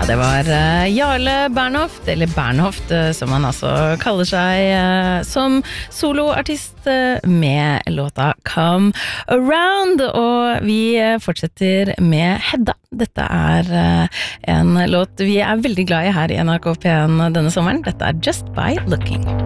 Det var Jarle Bernhoft, eller Bernhoft som han altså kaller seg, som soloartist med låta Come Around, og vi fortsetter med Hedda. Dette en låt vi veldig glad i her i NRK P1 denne sommeren. Dette Just By Looking.